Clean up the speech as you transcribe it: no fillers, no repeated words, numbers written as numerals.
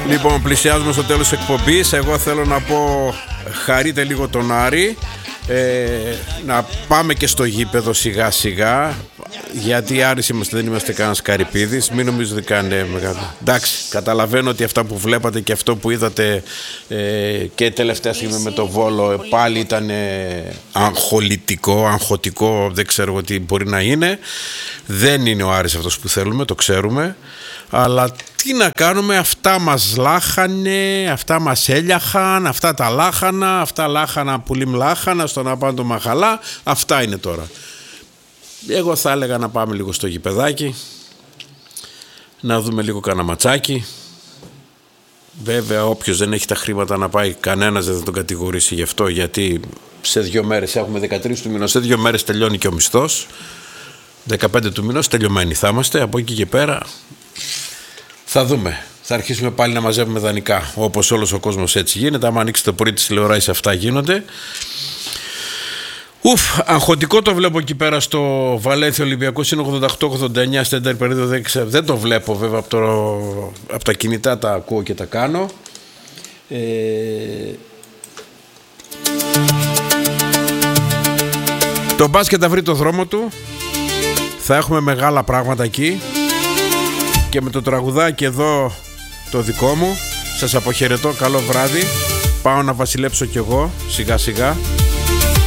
Λοιπόν, πλησιάζουμε στο τέλος της εκπομπής. Εγώ θέλω να πω, χαρείτε λίγο τον Άρη, να πάμε και στο γήπεδο σιγά σιγά, γιατί Άρης είμαστε, δεν είμαστε κανένας Καρυπίδης. Μην νομίζω ότι κάνει μεγάλο. Εντάξει, καταλαβαίνω ότι αυτά που βλέπατε και αυτό που είδατε και τελευταία στιγμή με το Βόλο πάλι ήταν αγχωτικό, δεν ξέρω τι μπορεί να είναι. Δεν είναι ο Άρης αυτός που θέλουμε, το ξέρουμε. Αλλά τι να κάνουμε, αυτά μας λάχανε, αυτά μας έλιαχαν, αυτά τα λάχανα, αυτά λάχανα πουλήμ λάχανα, στον απάντο μαχαλά, αυτά είναι τώρα. Εγώ θα έλεγα να πάμε λίγο στο γηπεδάκι, να δούμε λίγο κανένα ματσάκι. Βέβαια όποιος δεν έχει τα χρήματα να πάει, κανένας δεν θα τον κατηγορήσει γι' αυτό, γιατί σε 2 μέρες έχουμε 13 του μηνός, σε 2 μέρες τελειώνει και ο μισθός, 15 του μηνός τελειωμένοι θα είμαστε, από εκεί και πέρα θα δούμε. Θα αρχίσουμε πάλι να μαζεύουμε δανεικά, όπως όλος ο κόσμος έτσι γίνεται. Άμα ανοίξετε το πρωί της τηλεοράσης αυτά γίνονται. Αγχωτικό το βλέπω εκεί πέρα στο Βαλένθια. Ολυμπιακός είναι 88-89 στην τέταρτη περίοδο. Δεν το βλέπω βέβαια από τα κινητά, τα ακούω και τα κάνω. Το μπάσκετ θα βρει το δρόμο του. Θα έχουμε μεγάλα πράγματα εκεί. Και με το τραγουδάκι εδώ το δικό μου σας αποχαιρετώ, καλό βράδυ. Πάω να βασιλέψω κι εγώ σιγά σιγά.